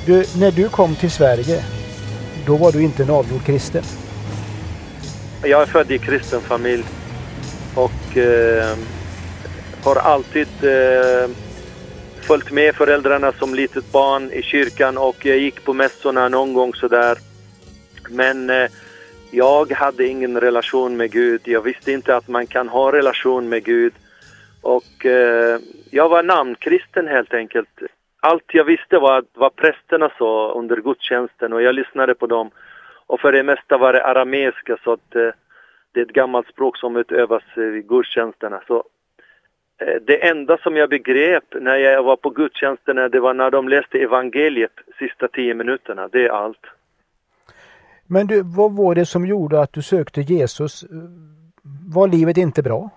Du, när du kom till Sverige, då var du inte en avgjord kristen. Jag är född i kristen familj och har alltid följt med föräldrarna som litet barn i kyrkan, och jag gick på mässorna någon gång sådär. Men jag hade ingen relation med Gud. Jag visste inte att man kan ha relation med Gud. Och jag var namnkristen helt enkelt. Allt jag visste var vad prästerna sa under gudstjänsten, och jag lyssnade på dem. Och för det mesta var det arameiska, så att det är ett gammalt språk som utövas vid gudstjänsterna. Så det enda som jag begrep när jag var på gudstjänsterna, det var när de läste evangeliet sista 10 minuterna. Det är allt. Men du, vad var det som gjorde att du sökte Jesus? Var livet inte bra?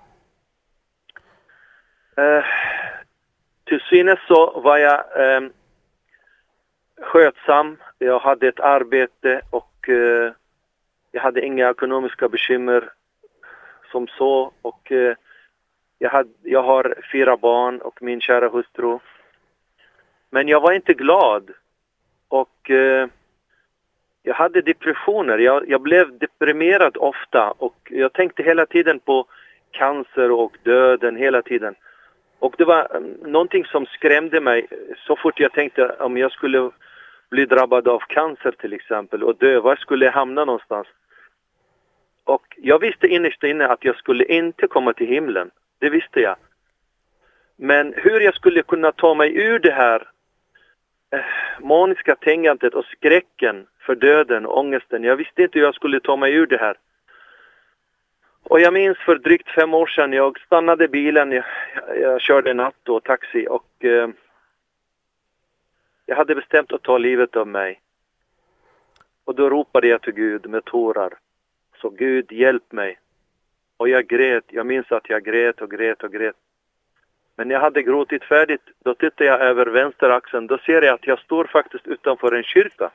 Till synes så var jag skötsam. Jag hade ett arbete och jag hade inga ekonomiska bekymmer som så. Och jag har 4 barn och min kära hustru. Men jag var inte glad. Och jag hade depressioner. Jag blev deprimerad ofta. Och jag tänkte hela tiden på cancer och döden hela tiden. Och det var någonting som skrämde mig så fort jag tänkte om jag skulle bli drabbad av cancer till exempel och dö. Var skulle jag hamna någonstans? Och jag visste innerst inne att jag skulle inte komma till himlen. Det visste jag. Men hur jag skulle kunna ta mig ur det här maniska tänkandet och skräcken för döden och ångesten. Jag visste inte hur jag skulle ta mig ur det här. Och jag minns för drygt 5 år sedan, jag stannade bilen, jag körde natt och taxi, och jag hade bestämt att ta livet av mig. Och då ropade jag till Gud med tårar. Så Gud, hjälp mig. Och jag grät, jag minns att jag grät och grät och grät. Men när jag hade gråtit färdigt, då tittade jag över vänster axeln, då ser jag att jag står faktiskt utanför en kyrka.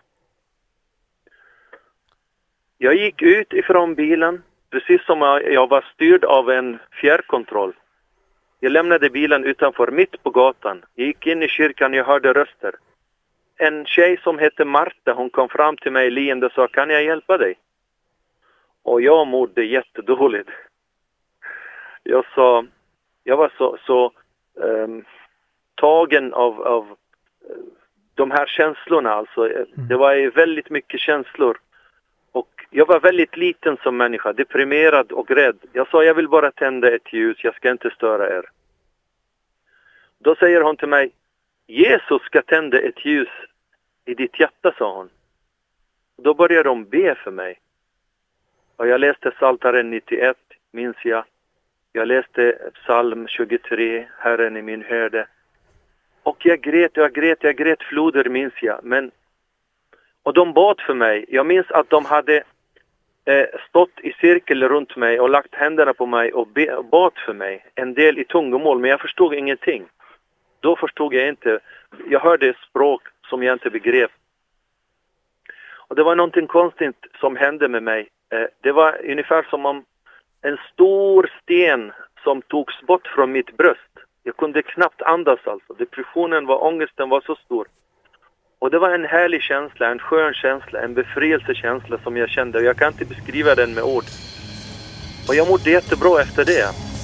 Jag gick ut ifrån bilen. Precis som jag var styrd av en fjärrkontroll. Jag lämnade bilen utanför mitt på gatan. Jag gick in i kyrkan, jag hörde röster. En tjej som hette Marta, hon kom fram till mig leende och sa, kan jag hjälpa dig? Och jag mådde jättedåligt. Jag var så tagen av de här känslorna. Alltså, det var ju väldigt mycket känslor. Och jag var väldigt liten som människa, deprimerad och rädd. Jag sa, jag vill bara tända ett ljus, jag ska inte störa er. Då säger hon till mig, Jesus ska tända ett ljus i ditt hjärta, sa hon. Då började de be för mig. Och jag läste Psaltaren 91, minns jag. Jag läste psalm 23, Herren är min herde. Och jag grät floder, minns jag. Och de bad för mig. Jag minns att de hade stått i cirkel runt mig och lagt händerna på mig och bad för mig. En del i tungomål, men jag förstod ingenting. Då förstod jag inte. Jag hörde ett språk som jag inte begrep. Och det var någonting konstigt som hände med mig. Det var ungefär som om en stor sten som togs bort från mitt bröst. Jag kunde knappt andas alltså. Depressionen ångesten var så stor. Och det var en härlig känsla, en skön känsla, en befrielsekänsla som jag kände. Och jag kan inte beskriva den med ord. Och jag mådde jättebra efter det.